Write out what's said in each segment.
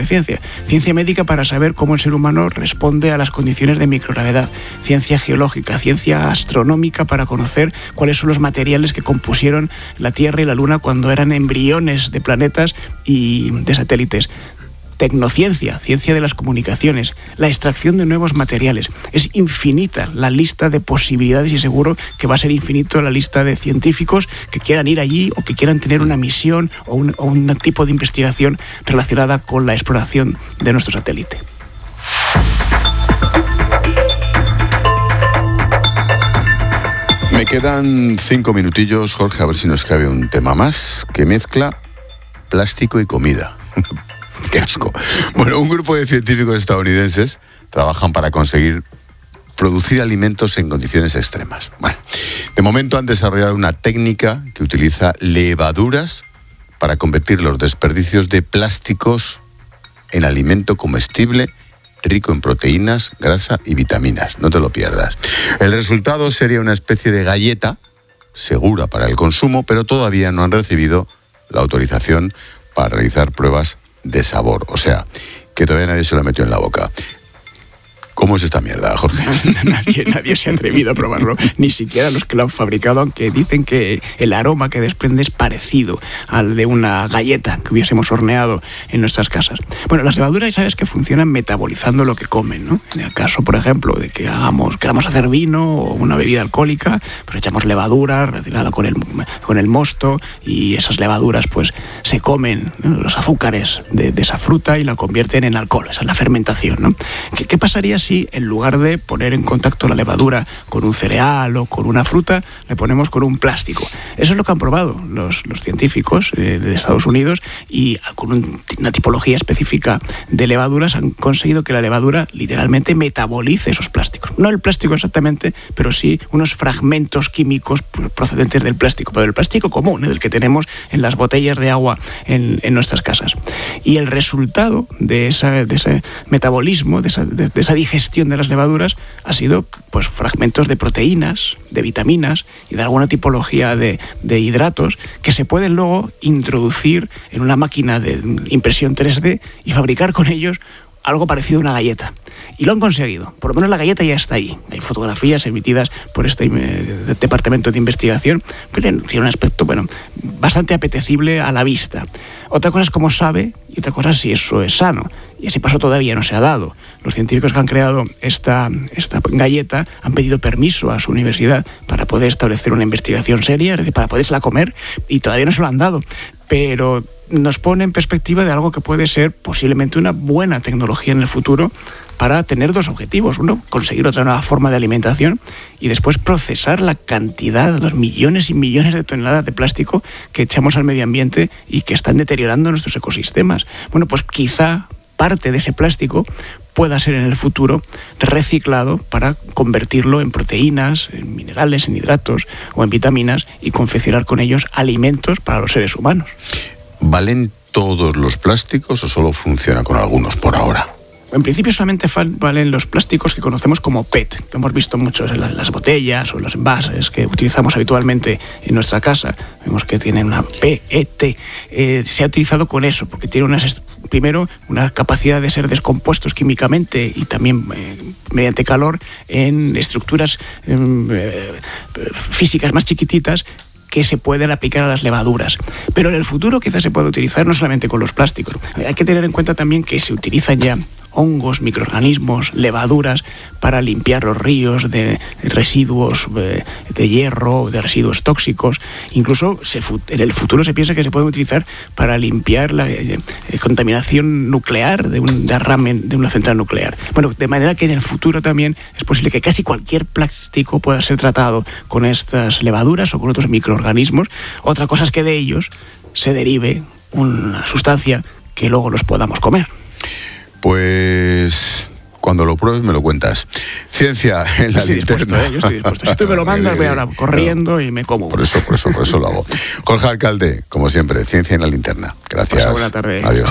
de ciencia. Ciencia médica para saber cómo el ser humano responde a las condiciones de microgravedad. Ciencia geológica, ciencia astronómica para conocer cuáles son los materiales que compusieron la Tierra y la Luna cuando eran embriones de planetas y de satélites. Tecnociencia, ciencia de las comunicaciones, la extracción de nuevos materiales. Es infinita la lista de posibilidades y seguro que va a ser infinito la lista de científicos que quieran ir allí o que quieran tener una misión o un tipo de investigación relacionada con la exploración de nuestro satélite. Me quedan 5 minutillos, Jorge, a ver si nos cabe un tema más que mezcla plástico y comida. ¡Qué asco! Bueno, un grupo de científicos estadounidenses trabajan para conseguir producir alimentos en condiciones extremas. Bueno, de momento han desarrollado una técnica que utiliza levaduras para convertir los desperdicios de plásticos en alimento comestible rico en proteínas, grasa y vitaminas. No te lo pierdas. El resultado sería una especie de galleta segura para el consumo, pero todavía no han recibido la autorización para realizar pruebas de sabor. O sea, que todavía nadie se lo metió en la boca. ¿Cómo es esta mierda, Jorge? Nadie se ha atrevido a probarlo, ni siquiera los que lo han fabricado, aunque dicen que el aroma que desprende es parecido al de una galleta que hubiésemos horneado en nuestras casas. Bueno, las levaduras, sabes que funcionan metabolizando lo que comen, ¿no? En el caso, por ejemplo, de que queramos hacer vino o una bebida alcohólica, pues echamos levadura relacionada con el mosto, y esas levaduras pues se comen, ¿no?, los azúcares de esa fruta y la convierten en alcohol. Esa es la fermentación, ¿no? ¿Qué pasaría si en lugar de poner en contacto la levadura con un cereal o con una fruta, le ponemos con un plástico? Eso es lo que han probado los científicos de Estados Unidos, y con una tipología específica de levaduras han conseguido que la levadura literalmente metabolice esos plásticos. No el plástico exactamente, pero sí unos fragmentos químicos procedentes del plástico, pero del plástico común, del que tenemos en las botellas de agua en nuestras casas. Y el resultado de ese metabolismo, de esa digestión de las levaduras, ha sido pues fragmentos de proteínas, de vitaminas y de alguna tipología de hidratos que se pueden luego introducir en una máquina de impresión 3D y fabricar con ellos algo parecido a una galleta. Y lo han conseguido. Por lo menos la galleta ya está ahí. Hay fotografías emitidas por este departamento de investigación que tiene un aspecto, bastante apetecible a la vista. Otra cosa es cómo sabe y otra cosa es si eso es sano. Y ese paso todavía no se ha dado. Los científicos que han creado esta galleta han pedido permiso a su universidad para poder establecer una investigación seria, es decir, para podérsela comer, y todavía no se lo han dado. Pero nos pone en perspectiva de algo que puede ser posiblemente una buena tecnología en el futuro para tener dos objetivos. Uno, conseguir otra nueva forma de alimentación, y después procesar la cantidad, los millones y millones de toneladas de plástico que echamos al medio ambiente y que están deteriorando nuestros ecosistemas. Bueno, pues quizá parte de ese plástico pueda ser en el futuro reciclado para convertirlo en proteínas, en minerales, en hidratos o en vitaminas, y confeccionar con ellos alimentos para los seres humanos. ¿Valen todos los plásticos o solo funciona con algunos por ahora? En principio solamente valen los plásticos que conocemos como PET, que hemos visto muchos en las botellas o en los envases que utilizamos habitualmente en nuestra casa. Vemos que tienen una PET. Se ha utilizado con eso, porque tiene primero una capacidad de ser descompuestos químicamente y también mediante calor en estructuras físicas más chiquititas, que se pueden aplicar a las levaduras. Pero en el futuro quizás se pueda utilizar no solamente con los plásticos. Hay que tener en cuenta también que se utilizan ya hongos, microorganismos, levaduras para limpiar los ríos de residuos de hierro, de residuos tóxicos. Incluso en el futuro se piensa que se pueden utilizar para limpiar la contaminación nuclear de un derrame de una central nuclear. Bueno, de manera que en el futuro también es posible que casi cualquier plástico pueda ser tratado con estas levaduras o con otros microorganismos. Otra cosa es que de ellos se derive una sustancia que luego los podamos comer. Pues cuando lo pruebes me lo cuentas. Ciencia en la linterna. Yo estoy dispuesto. Si tú me lo mandas, voy ahora corriendo y me como. Por eso lo hago. Jorge Alcalde, como siempre, Ciencia en la linterna. Gracias. Pasa buena tarde. Adiós.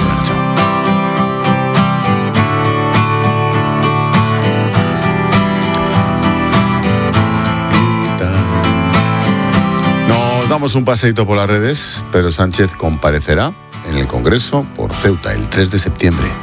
Nos damos un paseíto por las redes. Pedro Sánchez comparecerá en el Congreso por Ceuta el 3 de septiembre.